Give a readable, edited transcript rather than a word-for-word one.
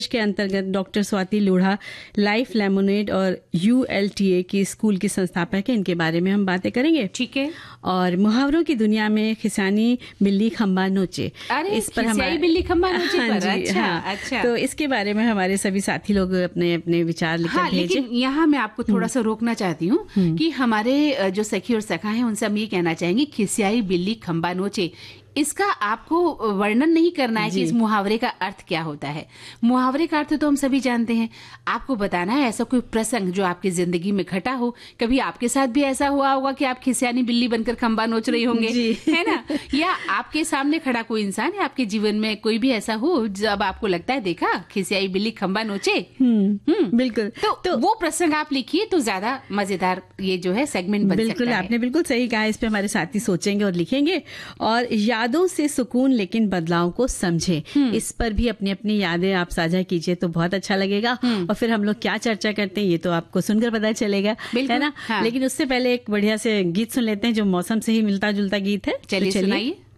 के अंतर्गत doctor Swati Lodha life lemonade और ULTA की स्कूल की संस्थापक है। इनके बारे में हम बातें करेंगे। ठीक है। और मुहावरों की दुनिया में खिसियानी बिल्ली खंबा नोचे, इस पर हमारी बिल्ली खंबा नोचे हाँ पर जी, अच्छा, हाँ। अच्छा। तो इसके बारे में हमारे सभी साथी लोग अपने अपने विचार लिखकर भेजें। लेकिन यहाँ मैं आपको थोड़ा सा रोकना चाहती हूँ कि हमारे जो सखी और सखा हैं उनसे हम ये कहना चाहेंगे खिसियाई बिल्ली खंबा नोचे, इसका आपको वर्णन नहीं करना है कि इस मुहावरे का अर्थ क्या होता है। मुहावरे का अर्थ तो हम सभी जानते हैं। आपको बताना है ऐसा कोई प्रसंग जो आपकी जिंदगी में घटा हो। कभी आपके साथ भी ऐसा हुआ होगा कि आप खिसियानी बिल्ली बनकर खंबा नोच रही होंगे, है ना? या आपके सामने खड़ा कोई इंसान है, आपके जीवन में कोई भी ऐसा हो जब आपको लगता है देखा खिसियाई बिल्ली खंबा नोचे। बिल्कुल। तो वो प्रसंग आप लिखिए तो ज्यादा मजेदार ये जो है सेगमेंट बन सकता है। बिल्कुल, आपने बिल्कुल सही कहा। इस पे हमारे साथी सोचेंगे और लिखेंगे। और यादों से सुकून लेकिन बदलाव को समझे, इस पर भी अपनी अपनी यादें आप साझा कीजिए तो बहुत अच्छा लगेगा। और फिर हम लोग क्या चर्चा करते हैं ये तो आपको सुनकर पता चलेगा, है ना? हाँ। लेकिन उससे पहले एक बढ़िया से गीत सुन लेते हैं जो मौसम से ही मिलता जुलता गीत है। चलिए सुनाइए।